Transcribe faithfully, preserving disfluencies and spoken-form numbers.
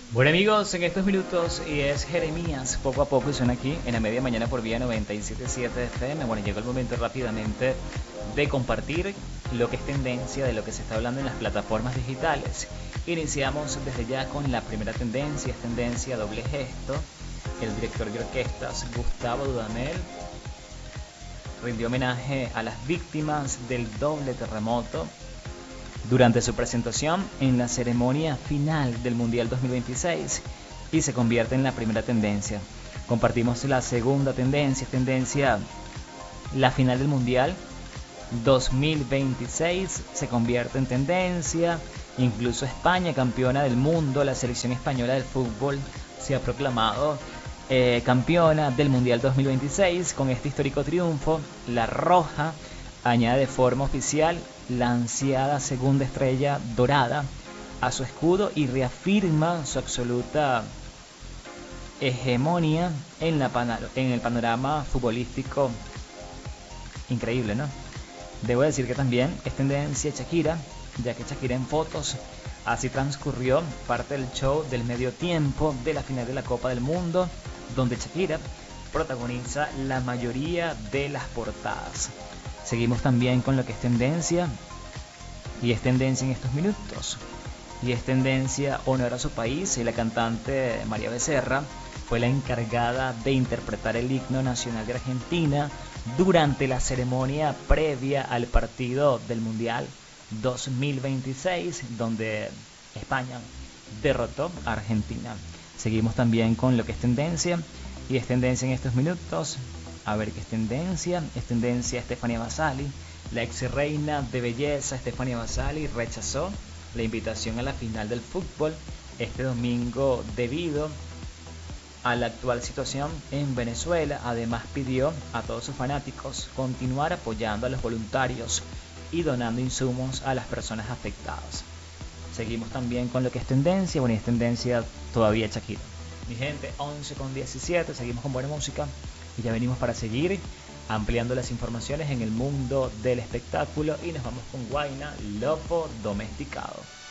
Bueno amigos, en estos minutos y es Jeremías, poco a poco y suena aquí en la media mañana por vía noventa y siete punto siete F M. Bueno, llegó el momento rápidamente de compartir lo que es tendencia de lo que se está hablando en las plataformas digitales. Iniciamos desde ya con la primera tendencia, es tendencia doble gesto. El director de orquestas Gustavo Dudamel rindió homenaje a las víctimas del doble terremoto durante su presentación en la ceremonia final del Mundial dos mil veintiséis y se convierte en la primera tendencia. Compartimos la segunda tendencia, tendencia la final del Mundial dos mil veintiséis se convierte en tendencia. Incluso España, campeona del mundo, la selección española del fútbol se ha proclamado eh, campeona del Mundial dos mil veintiséis con este histórico triunfo. La Roja añade de forma oficial la ansiada segunda estrella dorada a su escudo y reafirma su absoluta hegemonía en, la panor- en el panorama futbolístico. Increíble, ¿no? Debo decir que también es tendencia Shakira, ya que Shakira en fotos así transcurrió parte del show del medio tiempo de la final de la Copa del Mundo, donde Shakira protagoniza la mayoría de las portadas. Seguimos también con lo que es tendencia, y es tendencia en estos minutos, y es tendencia honor a su país, y la cantante María Becerra fue la encargada de interpretar el himno nacional de Argentina durante la ceremonia previa al partido del Mundial dos mil veintiséis, donde España derrotó a Argentina. Seguimos también con lo que es tendencia, y es tendencia en estos minutos. A ver qué es tendencia. Es tendencia Stefania Basali. La ex reina de belleza Stefania Basali rechazó la invitación a la final del fútbol este domingo debido a la actual situación en Venezuela. Además pidió a todos sus fanáticos continuar apoyando a los voluntarios y donando insumos a las personas afectadas. Seguimos también con lo que es tendencia. Bueno, es tendencia todavía Shakira. Mi gente, once con diecisiete, seguimos con buena música y ya venimos para seguir ampliando las informaciones en el mundo del espectáculo y nos vamos con Guayna, Lobo Domesticado.